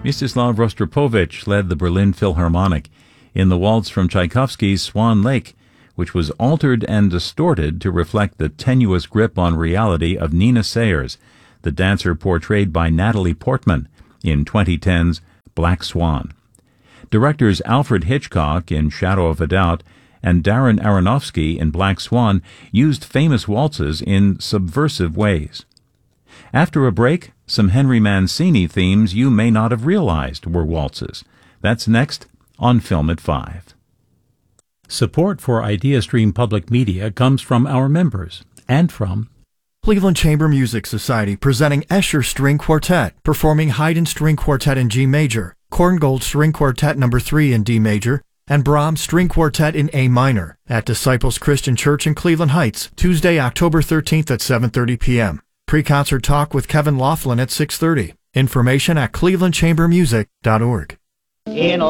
Mstislav Rostropovich led the Berlin Philharmonic in the waltz from Tchaikovsky's Swan Lake, which was altered and distorted to reflect the tenuous grip on reality of Nina Sayers, the dancer portrayed by Natalie Portman in 2010's Black Swan. Directors Alfred Hitchcock in Shadow of a Doubt and Darren Aronofsky in Black Swan used famous waltzes in subversive ways. After a break, some Henry Mancini themes you may not have realized were waltzes. That's next on Film at 5. Support for IdeaStream Public Media comes from our members and from Cleveland Chamber Music Society, presenting Escher String Quartet, performing Haydn String Quartet in G major, Korngold String Quartet No. 3 in D major, and Brahms String Quartet in A minor at Disciples Christian Church in Cleveland Heights, Tuesday, October 13th at 7:30 p.m. Pre-concert talk with Kevin Laughlin at 6:30. Information at clevelandchambermusic.org.